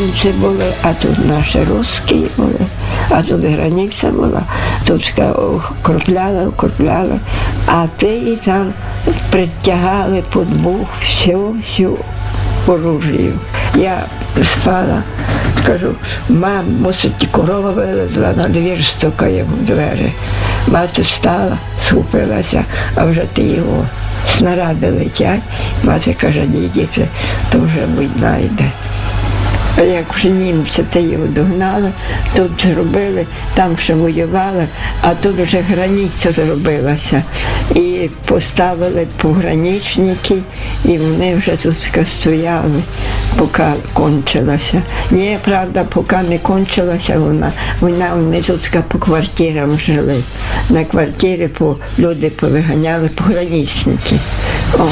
німці були, а тут наші русські були, а тут границя була, тут укріпляли, а ті там притягали під бух всю оружію. Я спала, кажу, мам, мусить, корова вилезла, на двір стукає в двері. Мати стала, схопилася, а вже ті його снаряди летять. Мати каже, ні, діти, то вже війна йде. А як вже німці те його догнали, тут зробили, там ще воювали, а тут вже границя зробилася. І поставили пограничники, і вони вже тут стояли, поки кончилася. Ні, правда, поки не кончилася війна, вони тут по квартирам жили. На квартирі люди повиганяли пограничники. О.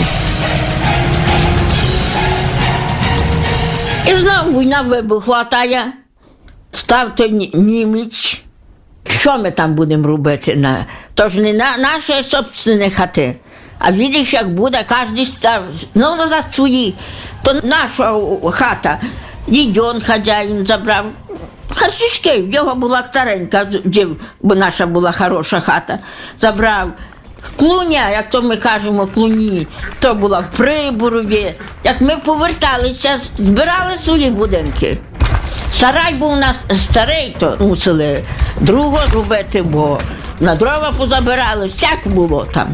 І знову війна вибухла, та я став той німець. Що ми там будемо робити? Тож не наші собственні хати. А видиш, як буде, кожен став, назад свої. То наша хата, дідьон хазяїн забрав. Харчишки, в його була старенька, бо наша була хороша хата, забрав. Клуня, як то ми кажемо, клуні, то була в Приборові. Як ми поверталися, збирали свої будинки. Сарай був у нас старий, то мусили другого робити, бо на дрова позабирали, всяк було там.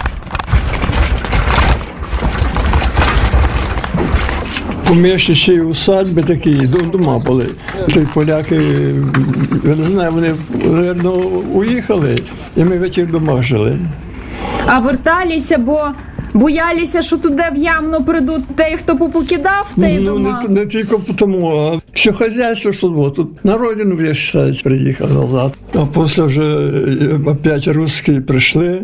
Поміж ще й усадьби такі, дома були. Поляки, я не знаю, вони, мабуть, уїхали, і ми в цих домах жили. А верталися, бо боялися, що туди в Ямно прийдуть ті, хто попокидав ті дома? Не тільки тому, а все хазяйство, що було. Тут на родину, я вважаю, приїхав назад. А після вже опять русські прийшли.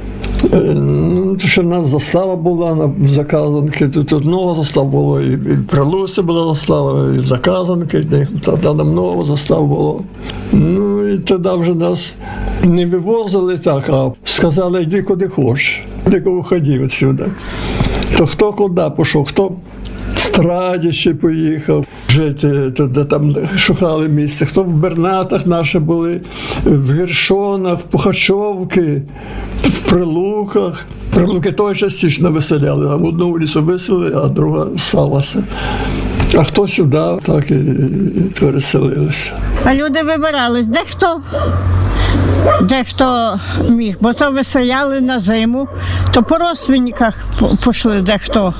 Ще в нас застава була в Заказанки, тут много застав було, і в Прилуці була застава, і в Заказанки, там много застав було. Ну і тоді вже нас не вивозили так, а сказали, йди куди хочеш, тільки виходи відсюди. То хто куди пішов, хто в Страдище поїхав жити, туди там шукали місце, хто в Бернатах наші були, в Гершонах, в Пухачовці, в Прилуках. Прилуки той частично виселяли, а одну вулицю виселили, а друга сталася. А хто сюди, так і переселилися. А люди вибирались, дехто міг, бо то виселяли на зиму, то по родственниках пішли дехто.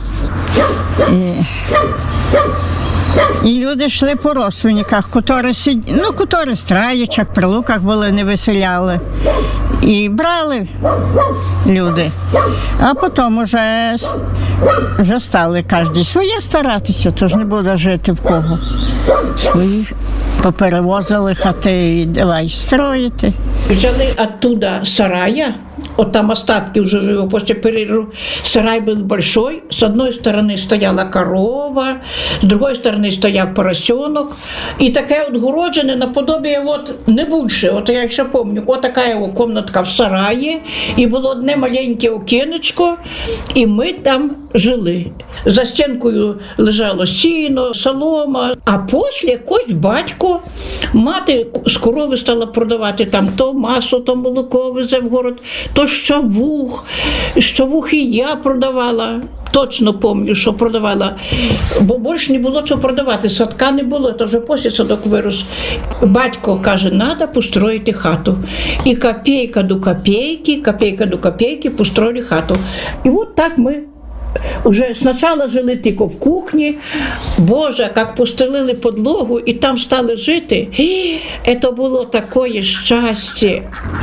І люди йшли по родственниках, котрі з Траїчок, в Прилуках були, не виселяли. І брали люди. А потім вже стали кожен своє старатися, тож не буде жити в кого. Свої поперевозили хати і давай строїти. Взяли оттуда сарая, вот там остатки уже живут после перерыва. Сарай был большой, с одной стороны стояла корова, с другой стороны стоял поросенок. И такая отгороджена наподобие, вот, не більше, от я ще пам'ятаю, от така вот комнатка в сараї, і було одне маленьке окінечко, і ми там жили. За стінкою лежало сіно, солома, а після якось батько, мати з корови стала продавати там то масло, то молоко везе в город, то щавух і я продавала. Точно пам'ятаю, що продавала, бо більше не було чого продавати, садка не було, то вже після садок вирос. Батько каже, треба построїти хату. І копійка до копійки построїли хату. І от так ми уже спочатку жили тільки в кухні, Боже, як постелили підлогу і там стали жити, і це було таке щастя.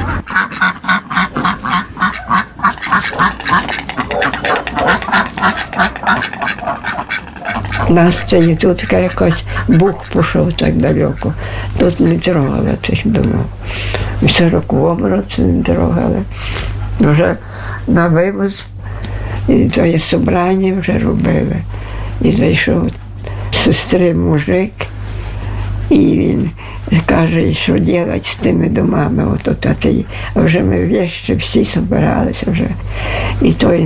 Нас це тут якось бух пішов так далеко. Тут не трогали цих домов. В 40-му році не трогали. Вже на вивоз, і то є собрання вже робили. І зайшов сестри мужик, і він каже, що робити з тими домами. А вже ми вещі всі збиралися вже. І той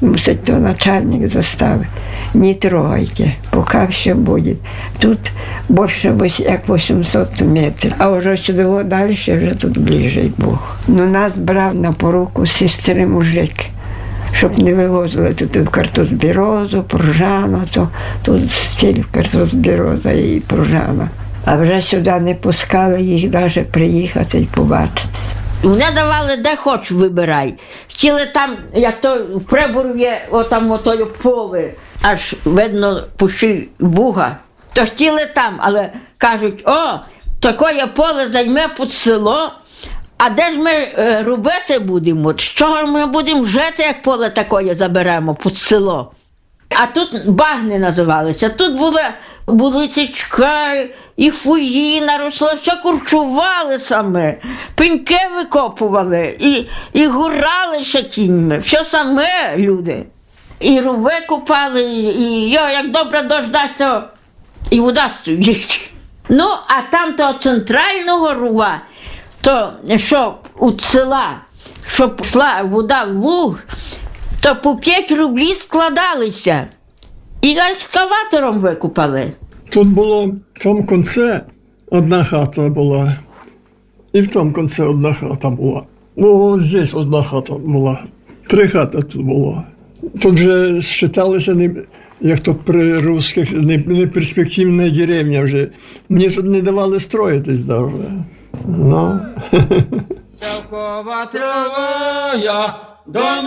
Мусить то начальник заставить. Не трогайте, поки все буде. Тут більше як 800 метрів, а вже сюди далі, вже тут ближче Бог. Ну, нас брав на поруку сестри мужик, щоб не вивозили тут картозбірозу, пружана, то тут стіль картозбіроза і пружана. А вже сюди не пускали їх навіть приїхати і побачити. Мене давали де хоч вибирай. Хотіли там, як то в Прибору є, отам отою поле, аж видно пущі Буга. То хотіли там, але кажуть, о, таке поле займе під село, а де ж ми робити будемо? З чого ми будемо жити, як поле таке заберемо під село? А тут багни називалися, тут були цічка, і фуїна росла, все курчували саме, пеньки викопували, і гурали ще кіньми, все саме люди. І руви купали, і як добре дощ дасть, то і вода стоїть. Ну, а там того центрального рува, то що у села, щоб йшла вода в луг, то по 5 рублів складалися. І екскаватором викупали. Тут було в тому кінці одна хата була. І в тому кінці одна хата була. Ну, ось здесь одна хата була. 3 хати тут було. Тут же вважалися, як то при русских, неперспективна деревня вже. Мені тут не давали строїтись навіть. Ну.